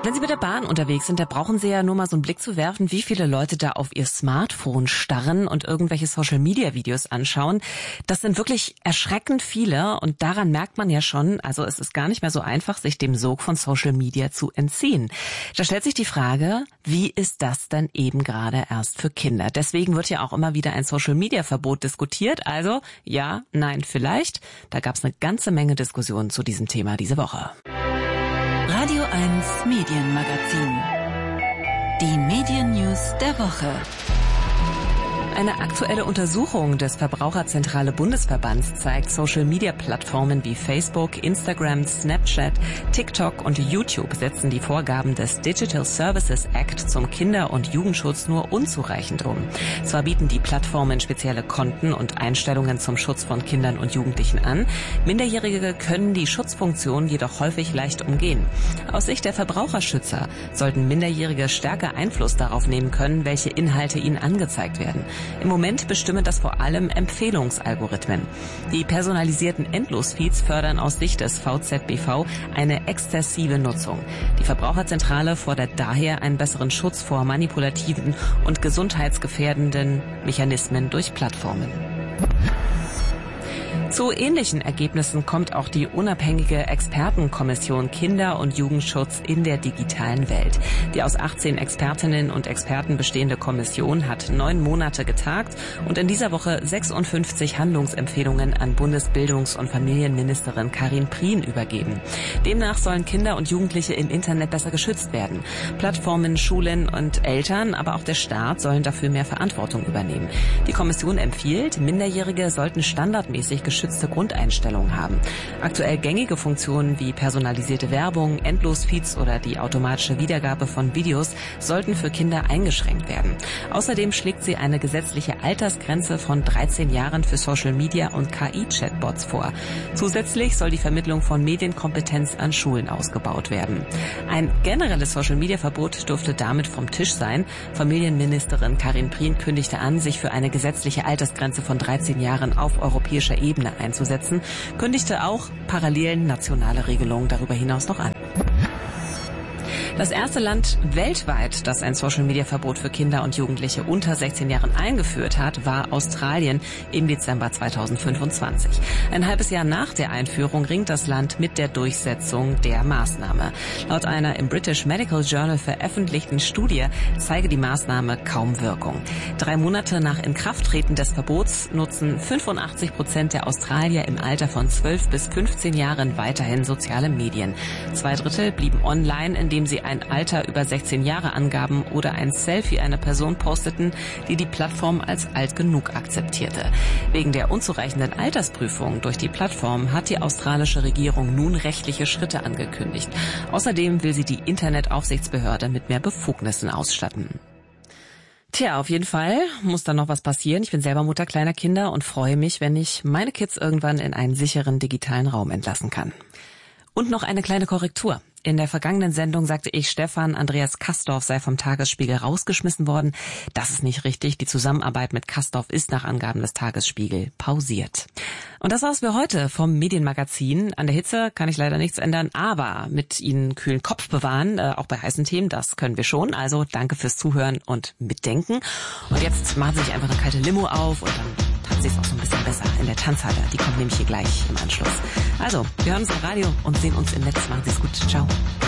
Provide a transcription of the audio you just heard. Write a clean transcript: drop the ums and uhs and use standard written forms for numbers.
Wenn Sie mit der Bahn unterwegs sind, da brauchen Sie ja nur mal so einen Blick zu werfen, wie viele Leute da auf ihr Smartphone starren und irgendwelche Social-Media-Videos anschauen. Das sind wirklich erschreckend viele und daran merkt man ja schon, also es ist gar nicht mehr so einfach, sich dem Sog von Social Media zu entziehen. Da stellt sich die Frage, wie ist das denn eben gerade erst für Kinder? Deswegen wird ja auch immer wieder ein Social-Media-Verbot diskutiert. Also ja, nein, vielleicht. Da gab es eine ganze Menge Diskussionen zu diesem Thema diese Woche. Radio 1 Medienmagazin. Die Medien-News der Woche. Eine aktuelle Untersuchung des Verbraucherzentrale Bundesverbands zeigt, Social-Media-Plattformen wie Facebook, Instagram, Snapchat, TikTok und YouTube setzen die Vorgaben des Digital Services Act zum Kinder- und Jugendschutz nur unzureichend um. Zwar bieten die Plattformen spezielle Konten und Einstellungen zum Schutz von Kindern und Jugendlichen an, Minderjährige können die Schutzfunktion jedoch häufig leicht umgehen. Aus Sicht der Verbraucherschützer sollten Minderjährige stärker Einfluss darauf nehmen können, welche Inhalte ihnen angezeigt werden. Im Moment bestimmen das vor allem Empfehlungsalgorithmen. Die personalisierten Endlosfeeds fördern aus Sicht des VZBV eine exzessive Nutzung. Die Verbraucherzentrale fordert daher einen besseren Schutz vor manipulativen und gesundheitsgefährdenden Mechanismen durch Plattformen. Zu ähnlichen Ergebnissen kommt auch die unabhängige Expertenkommission Kinder- und Jugendschutz in der digitalen Welt. Die aus 18 Expertinnen und Experten bestehende Kommission hat 9 Monate getagt und in dieser Woche 56 Handlungsempfehlungen an Bundesbildungs- und Familienministerin Karin Prien übergeben. Demnach sollen Kinder und Jugendliche im Internet besser geschützt werden. Plattformen, Schulen und Eltern, aber auch der Staat sollen dafür mehr Verantwortung übernehmen. Die Kommission empfiehlt, Minderjährige sollten standardmäßig geschützte Grundeinstellungen haben. Aktuell gängige Funktionen wie personalisierte Werbung, Endlosfeeds oder die automatische Wiedergabe von Videos sollten für Kinder eingeschränkt werden. Außerdem schlägt sie eine gesetzliche Altersgrenze von 13 Jahren für Social Media und KI-Chatbots vor. Zusätzlich soll die Vermittlung von Medienkompetenz an Schulen ausgebaut werden. Ein generelles Social-Media-Verbot dürfte damit vom Tisch sein. Familienministerin Karin Prien kündigte an, sich für eine gesetzliche Altersgrenze von 13 Jahren auf europäischer Ebene einzusetzen, kündigte auch parallel nationale Regelungen darüber hinaus noch an. Das erste Land weltweit, das ein Social-Media-Verbot für Kinder und Jugendliche unter 16 Jahren eingeführt hat, war Australien im Dezember 2025. Ein halbes Jahr nach der Einführung ringt das Land mit der Durchsetzung der Maßnahme. Laut einer im British Medical Journal veröffentlichten Studie zeige die Maßnahme kaum Wirkung. 3 Monate nach Inkrafttreten des Verbots nutzen 85% der Australier im Alter von 12 bis 15 Jahren weiterhin soziale Medien. 2/3 blieben online, indem sie ein Alter über 16 Jahre angaben oder ein Selfie einer Person posteten, die die Plattform als alt genug akzeptierte. Wegen der unzureichenden Altersprüfung durch die Plattform hat die australische Regierung nun rechtliche Schritte angekündigt. Außerdem will sie die Internetaufsichtsbehörde mit mehr Befugnissen ausstatten. Tja, auf jeden Fall muss da noch was passieren. Ich bin selber Mutter kleiner Kinder und freue mich, wenn ich meine Kids irgendwann in einen sicheren digitalen Raum entlassen kann. Und noch eine kleine Korrektur. In der vergangenen Sendung sagte ich, Stefan Andreas Kastorf sei vom Tagesspiegel rausgeschmissen worden. Das ist nicht richtig. Die Zusammenarbeit mit Kastorf ist nach Angaben des Tagesspiegel pausiert. Und das war's für heute vom Medienmagazin. An der Hitze kann ich leider nichts ändern, aber mit Ihnen kühlen Kopf bewahren, auch bei heißen Themen, das können wir schon. Also danke fürs Zuhören und Mitdenken. Und jetzt machen Sie sich einfach eine kalte Limo auf und dann tanzt Sie es auch so ein bisschen besser in der Tanzhalle. Die kommt nämlich hier gleich im Anschluss. Also, wir hören uns im Radio und sehen uns im Netz. Machen Sie es gut. Ciao.